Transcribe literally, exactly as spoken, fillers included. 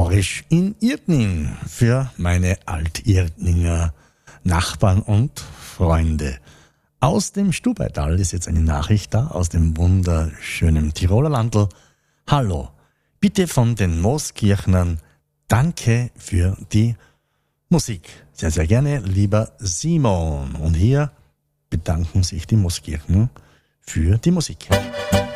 Orisch in Irtning für meine Alt-Irtninger Nachbarn und Freunde. Aus dem Stubaital ist jetzt eine Nachricht da, aus dem wunderschönen Tiroler Landl. Hallo, bitte von den Mooskirchnern danke für die Musik. Sehr, sehr gerne, lieber Simon. Und hier bedanken sich die Mooskirchner für die Musik.